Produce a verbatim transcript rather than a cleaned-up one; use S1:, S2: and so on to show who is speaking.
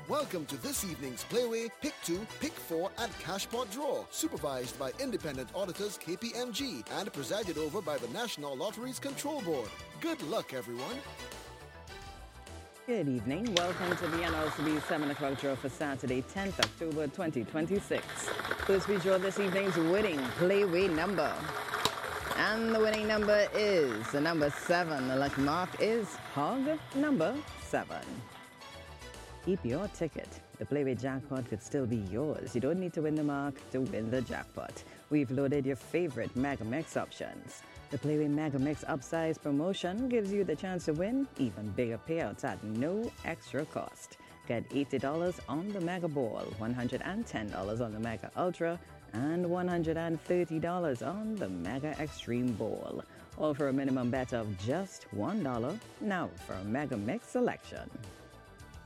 S1: Welcome to this evening's Playway Pick two, Pick four and Cashpot Draw, supervised by independent auditors K P M G and presided over by the National Lotteries Control Board. Good luck, everyone.
S2: Good evening. Welcome to the N L C B seven o'clock draw for Saturday, tenth October twenty twenty-six. First we draw this evening's winning Playway number. And the winning number is the number seven. The lucky mark is Hog number seven. Keep your ticket. The Playway jackpot could still be yours. You don't need to win the mark to win the jackpot. We've loaded your favorite Mega Mix options. The Playway Mega Mix Upsize promotion gives you the chance to win even bigger payouts at no extra cost. Get eighty dollars on the Mega Ball, one hundred ten dollars on the Mega Ultra, and one hundred thirty dollars on the Mega Extreme Ball. All for a minimum bet of just one dollar. Now for a Mega Mix selection.